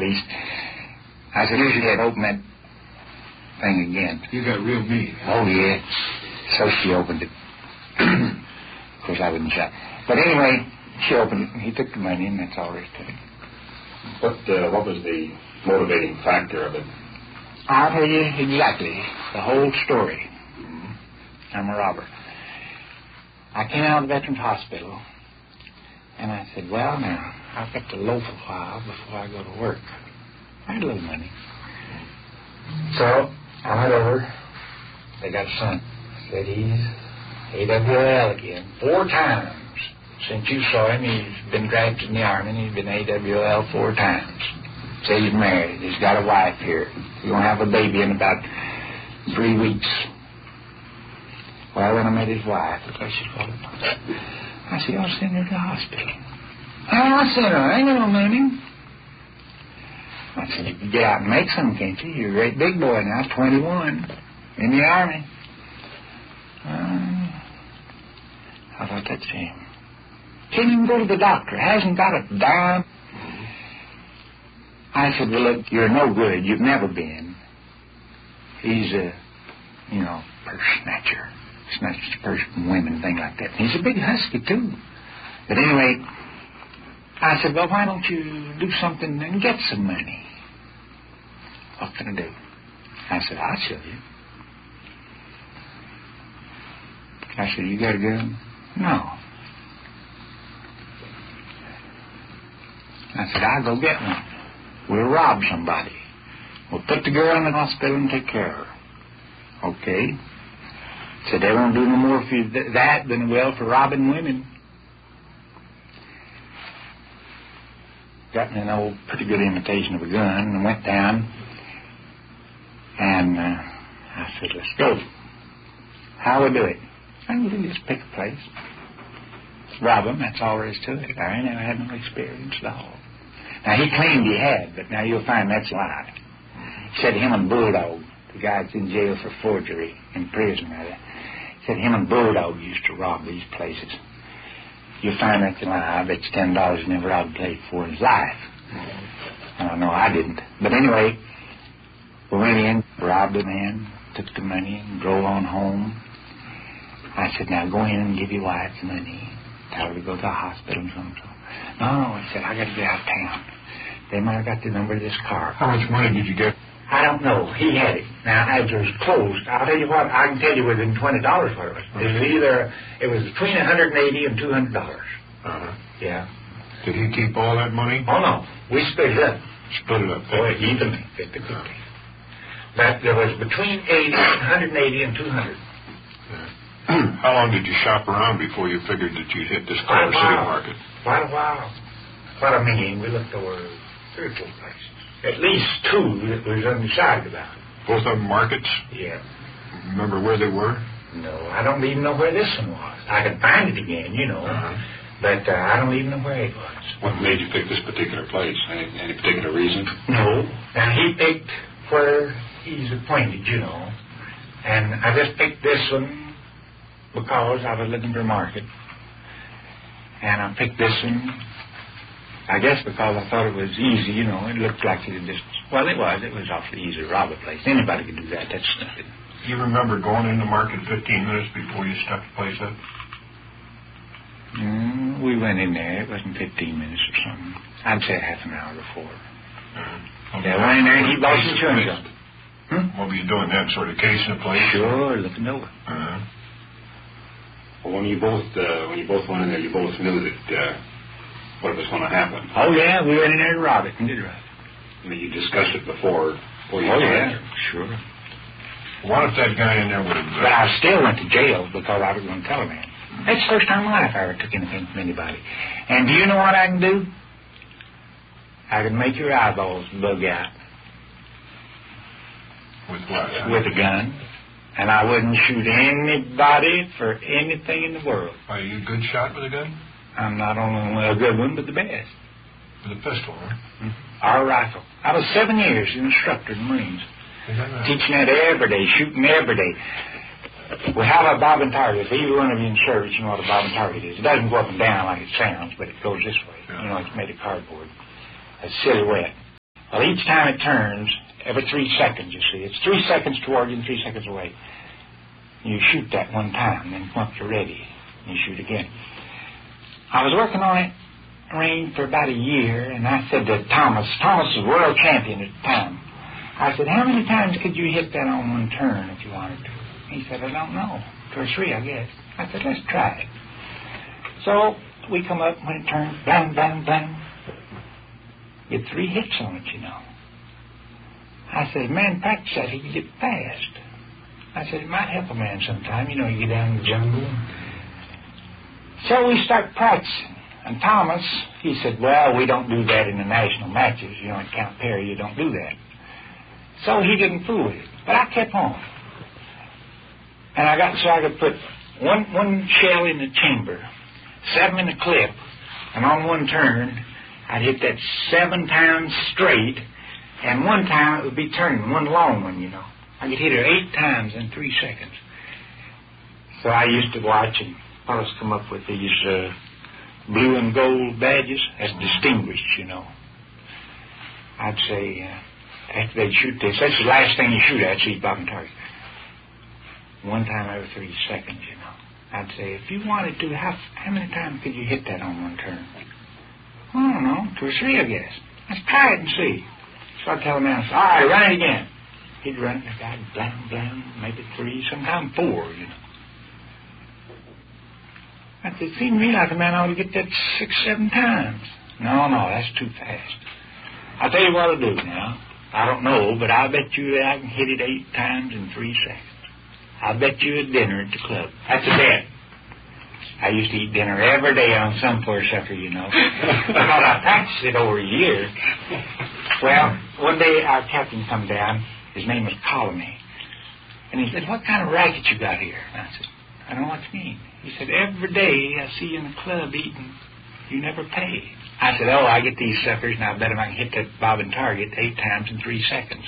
least. I said, usually I'd open that thing again. You got real mean. Oh, yeah. So she opened it. Of course, I wouldn't shut. But anyway, she opened it, and he took the money, and that's all there is to it. What was the motivating factor of it? I'll tell you exactly the whole story. I'm a robber. I came out of the Veterans Hospital, and I said, well, now, I've got to loaf a while before I go to work. I had a little money. So I went over. They got a son. Said he's AWL again 4 times. Since you saw him, he's been drafted in the Army, and he's been AWL 4 times. Said he's married. He's got a wife here. He's going to have a baby in about 3 weeks. Well, when I met his wife, because she's called I said, I'll send her to the hospital. I'll send her. I ain't got no money. I said, you can get out and make some, can't you? You're a great big boy now, 21, in the Army. How about that, Jim? Can't even go to the doctor. Hasn't got a dime. I said, well, look, you're no good. You've never been. He's a, purse snatcher. Snatches purse from women, thing like that. He's a big husky, too. But anyway, I said, well, why don't you do something and get some money? What can I do? I said, I'll show you. I said, you got a gun? No. I said, I'll go get one. We'll rob somebody. We'll put the girl in the hospital and take care of her. Okay. Said, they won't do no more for you that than they will for robbing women. Got me an old, pretty good imitation of a gun and went down. And I said, let's go. How we do it? We just pick a place. Rob them, that's all there is to it. I ain't never had no experience at all. Now, he claimed he had, but now you'll find that's a lie. He said him and Bulldog, the guy that's in jail for forgery, in prison, rather, said him and Bulldog used to rob these places. You'll find that's a lie. I bet you $10 he never robbed a place before in his life. I don't know, I didn't. But anyway, we went in, robbed the man, took the money, and drove on home. I said, now go in and give your wife the money. Tell her to go to the hospital and so. No, I said, I got to get out of town. They might have got the number of this car. How much money did you get? I don't know. He had it. Now, as it was closed, I'll tell you what, I can tell you within $20 what it was. It was between $180 and $200. Uh-huh. Yeah. Did he keep all that money? Oh, no. We split it up. Split it up. Boy, evenly, 50-50. But there was between 180 and 200. How long did you shop around before you figured that you'd hit this Color City market? Quite a while. What I mean, we looked over 3 or 4 places. At least 2 that was undecided about. Both of them markets? Yeah. Remember where they were? No, I don't even know where this one was. I could find it again, but I don't even know where it was. What made you pick this particular place? Any particular reason? No. Now, he picked where he's appointed, And I just picked this one because I was looking for a market. And I picked this one, I guess because I thought it was easy, It looked like it just... Well, it was awfully easy to rob a place. Anybody could do that. That's nothing. You remember going in the market 15 minutes before you stuck the place up? We went in there. It wasn't 15 minutes or something. I'd say half an hour before. Okay. Went in there and he bought some chewing gum. What were you doing then? Sort of casing the place? Sure, looking over. Well, when you both went in there, you both knew that what was going to happen. Oh, yeah, we went in there to rob it and did rob it. I mean, you discussed it before you went in. Sure. What if that guy in there would have... But I still went to jail because I was going to tell a man. That's the first time in my life I ever took anything from anybody. And do you know what I can do? I can make your eyeballs bug out. With what? With a gun. And I wouldn't shoot anybody for anything in the world. Are you a good shot with a gun? I'm not only a good one, but the best. With a pistol, huh? Or a rifle. I was 7 years instructor in the Marines. Is that right? Teaching that every day, shooting every day. We have a bob and target. If either one of you in service, you know what a bob and target is. It doesn't go up and down like it sounds, but it goes this way. Yeah. It's made of cardboard. A silhouette. Well, each time it turns, every 3 seconds, you see. It's 3 seconds toward you and 3 seconds away. You shoot that one time, then once you're ready, you shoot again. I was working on it, range for about a year, and I said to Thomas was world champion at the time. I said, how many times could you hit that on one turn if you wanted to? He said, I don't know. 2 or 3, I guess. I said, let's try it. So we come up, when it turns, bang, bang, bang. Get 3 hits on it, you know. I said, man, practice that, he can get fast. I said, it might help a man sometime. You know, you get down in the jungle. So we start practicing. And Thomas, he said, well, we don't do that in the national matches. You know, at Camp Perry, you don't do that. So he didn't fool with it. But I kept on. And I could put one shell in the chamber, 7 in the clip, and on one turn, I'd hit that 7 times straight, and one time it would be turning, one long one, you know. I could hit it 8 times in 3 seconds. So I used to watch, and fellas come up with these blue and gold badges as distinguished, you know. I'd say, after they'd shoot this, that's the last thing you shoot at, see, bobbing target. One time every 3 seconds, you know. I'd say, if you wanted to, how many times could you hit that on one turn? I don't know, 2 or 3, I guess. Let's try it and see. So I'd tell the man, all right, run it again. He'd run it, and I'd blam, blam, maybe 3, sometimes 4, you know. I said, it seemed to me like a man ought to get that 6, 7 times. No, that's too fast. I'll tell you what I'll do now. I don't know, but I'll bet you that I can hit it 8 times in 3 seconds. I'll bet you a dinner at the club. That's a bet. I used to eat dinner every day on some poor sucker, you know. Because I practiced it over a year. Well, one day our captain come down. His name was Colony. And he said, what kind of racket you got here? And I said, I don't know what you mean. He said, every day I see you in the club eating. You never pay. I said, I get these suckers, and I bet I can hit that bobbing target 8 times in 3 seconds.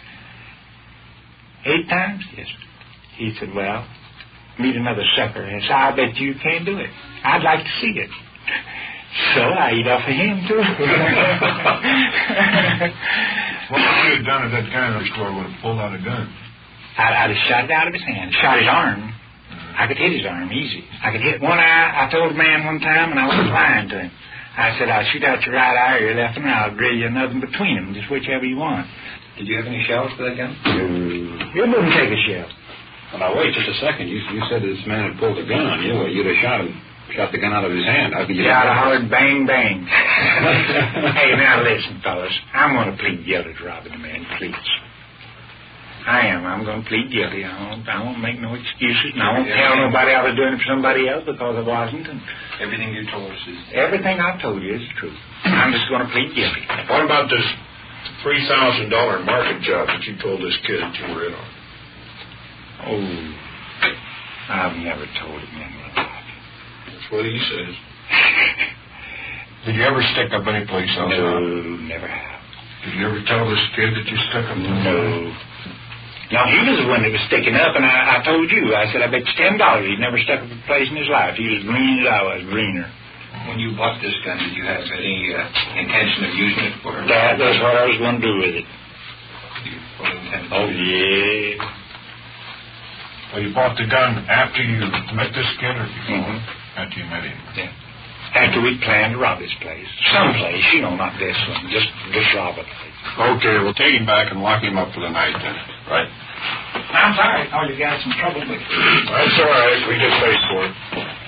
8 times? Yes. He said, well, meet another sucker. And I said, I bet you can't do it. I'd like to see it. So I eat off of him, too. What would you have done if that guy in the store would have pulled out a gun? I'd have shot it out of his hand, shot his arm. I could hit his arm easy. I could hit one eye. I told a man one time, and I was lying to him. I said, I'll shoot out your right eye or your left, and I'll drill you another between them, just whichever you want. Did you have any shells for that gun? No. You wouldn't take a shell. Well, now, wait just a second. You said this man had pulled a gun on you. Well, you'd have shot the gun out of his hand. How could you... Yeah, I'd have hollered bang, bang. Hey, now listen, fellas. I'm going to plead guilty to robbing a man, please. I am. I'm going to plead guilty. I won't make no excuses, and I won't tell nobody I was doing it for somebody else because I wasn't. And everything you told us is... Everything I've told you is the truth. I'm just going to plead guilty. What about this $3,000 market job that you told this kid that you were in on? I've never told him any of that. That's what he says. Did you ever stick up any place else? No, never have. Did you ever tell this kid that you stuck up? No. No, he was the one that was sticking up, and I told you. I said, I bet you $10 he'd never stuck up a place in his life. He was green as I was, greener. When you bought this gun, did you have any intention of using it for... That's what I was going to do with it. You fully intended to Oh, yeah. Well, you bought the gun after you met this kid, or before? Mm-hmm. After you met him? Yeah. After we planned to rob this place. Someplace, you know, not this one. Just rob a place. Okay, we'll take him back and lock him up for the night then. Right. I'm sorry. Oh, you got some trouble with it. That's all right. We just paid for it.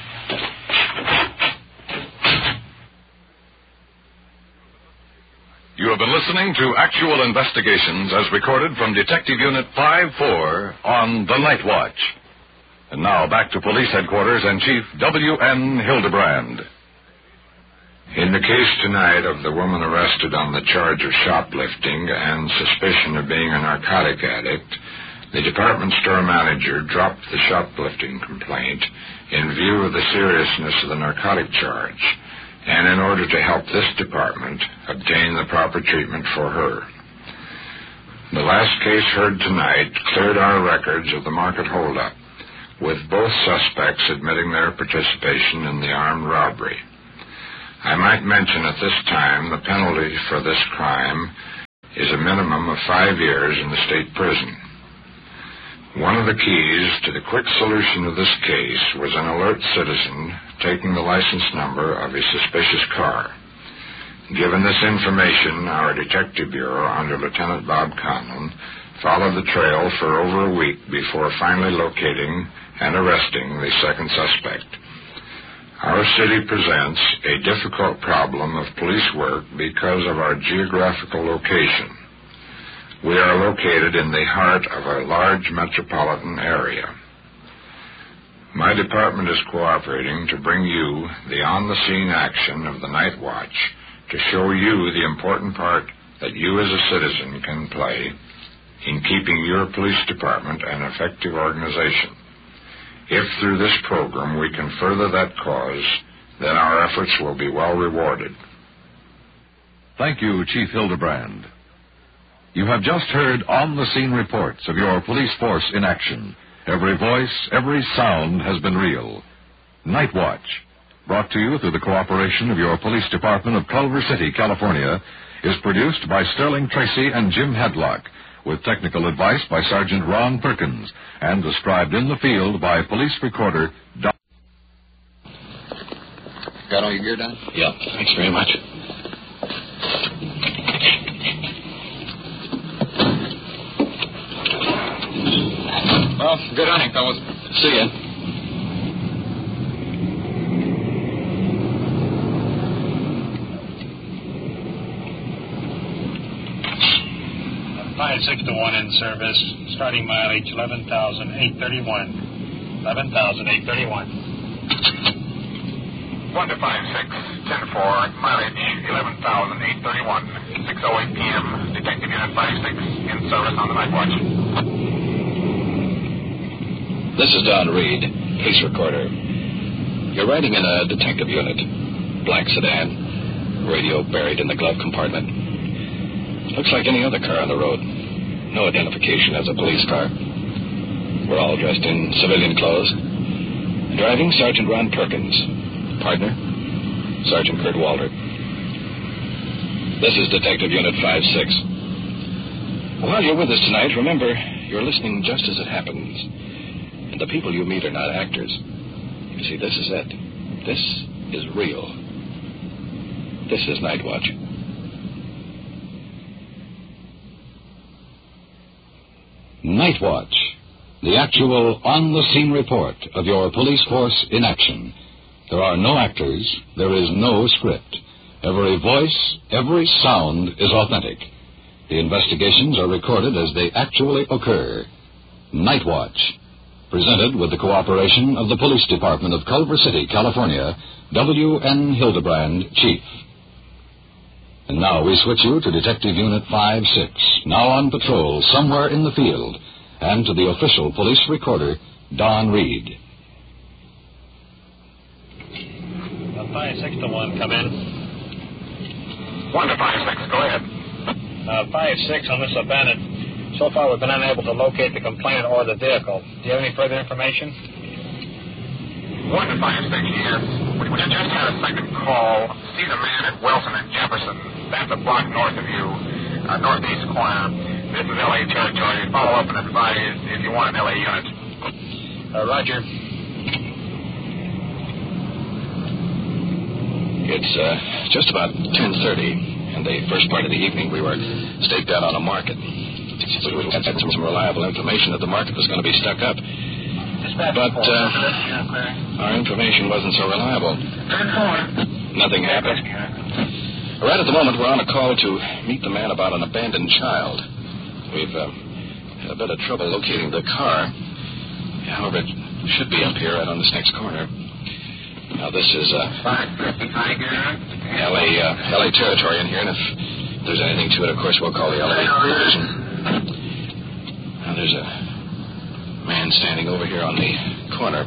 You have been listening to Actual Investigations as recorded from Detective Unit 5-4 on The Night Watch. And now back to Police Headquarters and Chief W.N. Hildebrand. In the case tonight of the woman arrested on the charge of shoplifting and suspicion of being a narcotic addict, the department store manager dropped the shoplifting complaint in view of the seriousness of the narcotic charge, and in order to help this department obtain the proper treatment for her. The last case heard tonight cleared our records of the market holdup, with both suspects admitting their participation in the armed robbery. I might mention at this time the penalty for this crime a minimum of 5 years in the state prison. One of the keys to the quick solution of this case was an alert citizen taking the license number of a suspicious car. Given this information, our Detective Bureau, under Lieutenant Bob Conlon, followed the trail for over a week before finally locating and arresting the second suspect. Our city presents a difficult problem of police work because of our geographical location. We are located in the heart of a large metropolitan area. My department is cooperating to bring you the on-the-scene action of the Night Watch to show you the important part that you as a citizen can play in keeping your police department an effective organization. If through this program we can further that cause, then our efforts will be well rewarded. Thank you, Chief Hildebrand. You have just heard on-the-scene reports of your police force in action. Every voice, every sound has been real. Night Watch, brought to you through the cooperation of your police department of Culver City, California, is produced by Sterling Tracy and Jim Hadlock, with technical advice by Sergeant Ron Perkins, and described in the field by police recorder Don. Got all your gear done? Yeah, thanks very much. Well, good hunting, fellas. See ya. Five 6 to 1 in service. Starting mileage 11,831. 11,831. 1 to 5-6, 10-4, mileage 11,831, 6:08 p.m. Detective Unit 5-6 in service on the Night Watch. This is Don Reed, police recorder. You're riding in a detective unit. Black sedan, radio buried in the glove compartment. Looks like any other car on the road. No identification as a police car. We're all dressed in civilian clothes. Driving, Sergeant Ron Perkins. Partner, Sergeant Kurt Walter. This is Detective Unit 5-6. While you're with us tonight, remember, you're listening just as it happens. And the people you meet are not actors. You see, this is it. This is real. This is Night Watch. Night Watch, the actual on-the-scene report of your police force in action. There are no actors. There is no script. Every voice, every sound is authentic. The investigations are recorded as they actually occur. Night Watch, presented with the cooperation of the Police Department of Culver City, California, W.N. Hildebrand, Chief. And now we switch you to Detective Unit 5-6, now on patrol somewhere in the field, and to the official police recorder, Don Reed. 5 6 to 1, come in. 1 to 5-6, go ahead. 5-6 on this abandoned. So far, we've been unable to locate the complainant or the vehicle. Do you have any further information? 1 to 5-6, yes. We just had a second call. See the man at Wilson and Jefferson. That's a block north of you, northeast corner. This is L.A. territory. Follow up and advise if you want an L.A. unit. Roger. It's just about 10:30. In the first part of the evening, we were staked out on a market. We had some reliable information that the market was going to be stuck up. But our information wasn't so reliable. Nothing happened. Right at the moment, we're on a call to meet the man about an abandoned child. We've had a bit of trouble locating the car. However, it should be up here right on this next corner. Now, this is L.A. territory in here, and if there's anything to it, of course, we'll call the L.A. division. Now, there's a man standing over here on the corner.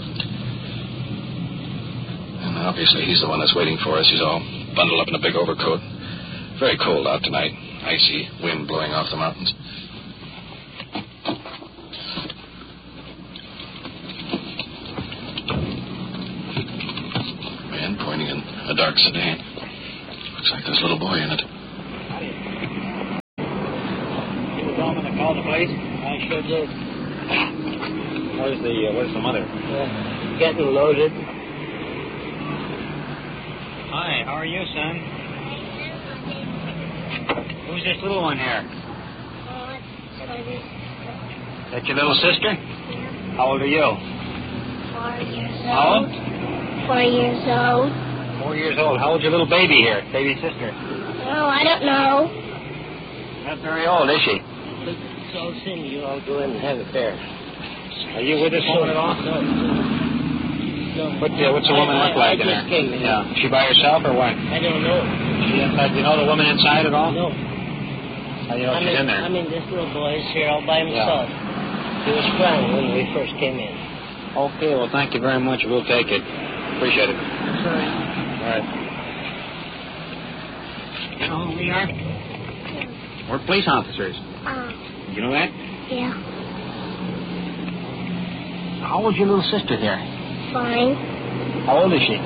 And obviously, he's the one that's waiting for us. He's all bundled up in a big overcoat. Very cold out tonight. Icy wind blowing off the mountains. Man pointing in a dark sedan. Looks like there's a little boy in it. woman that called the police? I sure did. Where's the mother? Getting loaded. Hi, how are you, son? Who's this little one here? That's your little sister? Yeah. How old are you? 4 years old. How old? 4 years old. 4 years old. How old's your little baby here? Baby sister? Oh, I don't know. Not very old, is she? So soon you all go in and have a bear. Are you with this woman at all? No. What's the woman look like in there? I just came in. Yeah. Is she by herself or what? I don't know. Is she inside? Do you know the woman inside at all? No. How do you know she's in there? I mean, this little boy is here all by himself. He was crying when we first came in. Okay, well, thank you very much. We'll take it. Appreciate it. Sorry. All right. You know who we are? We're police officers. You know that? Yeah. How old's your little sister there? Fine. How old is she?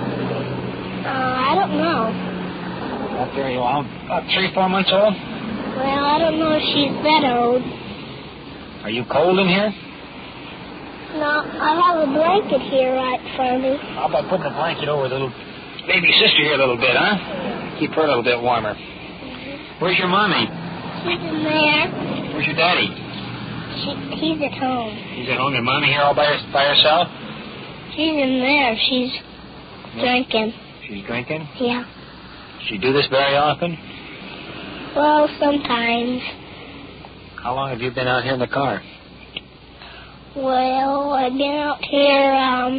I don't know. Not very old. About 3, 4 months old? Well, I don't know if she's that old. Are you cold in here? No, I have a blanket here right for me. How about putting a blanket over the little baby sister here a little bit, huh? Keep her a little bit warmer. Where's your mommy? She's in there. Where's your daddy? He's at home. He's at home. Your mommy here all by herself? She's in there. She's drinking. She's drinking? Yeah. Does she do this very often? Well, sometimes. How long have you been out here in the car? Well, I've been out here,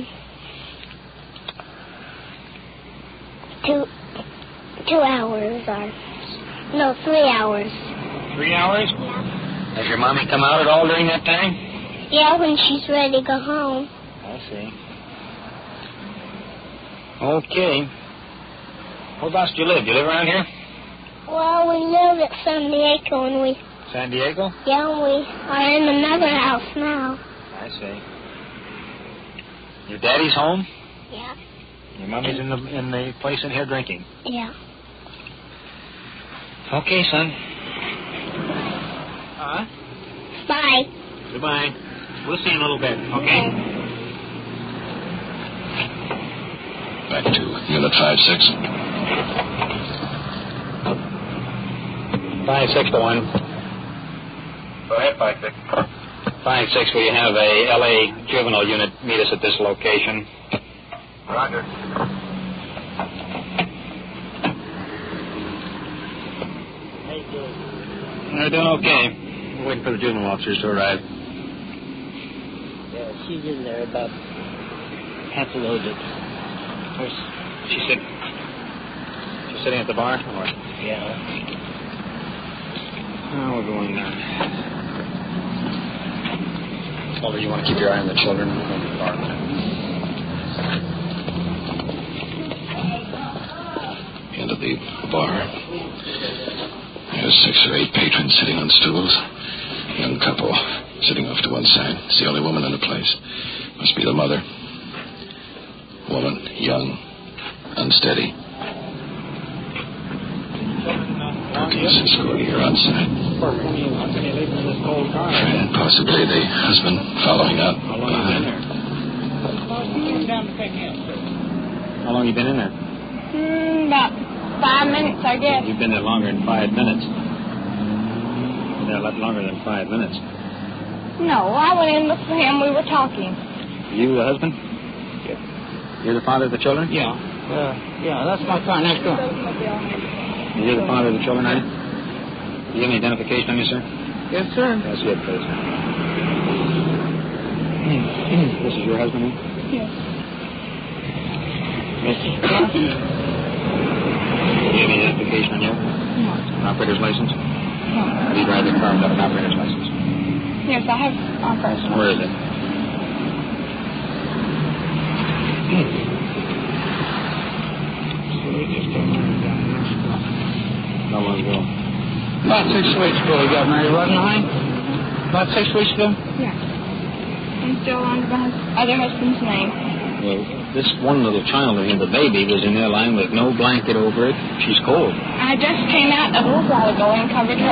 2 hours or... No, 3 hours. 3 hours? Yeah. Has your mommy come out at all during that time? Yeah, when she's ready to go home. I see. Okay. Whereabouts do you live? Do you live around here? Well, we live at San Diego, and we... San Diego? Yeah, we are in another house now. I see. Your daddy's home? Yeah. Your mommy's in the place in here drinking? Yeah. Okay, son. Bye. Goodbye. We'll see you in a little bit, okay? Back to Unit 5-6. 5-6 to 1. Go ahead, 5-6. 5-6, will you have a L.A. juvenile unit meet us at this location? Roger. How you doing? They're doing okay. We're waiting for the juvenile officers to arrive. Yeah, she's in there about half loaded. Where's she sitting? She's sitting at the bar? Or? Yeah. Oh, we're going down. Mulder, you want to keep your eye on the children? We're going to the bar. Into the bar. There's 6 or 8 patrons sitting on stools. Young couple sitting off to one side. It's the only woman in the place. Must be the mother. Woman, young, unsteady. Perkins and Scotty are outside. And possibly the husband following up behind. How long you been in there? About 5 minutes, I guess. You've been there longer than 5 minutes. Been there a lot longer than 5 minutes. No, I went in with him. We were talking. You the husband? Yeah. You're the father of the children? Yeah. Yeah, that's my car next door. You're the father of the children, are you? Do you have any identification on you, sir? Yes, sir. Yes, you have, please. This is your husband, eh? Yes. Yes. Do you have any identification on you? No. An operator's license? No. How do you drive the car without an operator's license? Yes, I have operator's license. Where is it? How long ago? About 6 weeks ago he got married, wasn't I? About 6 weeks ago? Yeah. I'm still under my other husband's name. Well, this one little child, the baby, was in there lying with no blanket over it. She's cold. I just came out a little while ago and covered her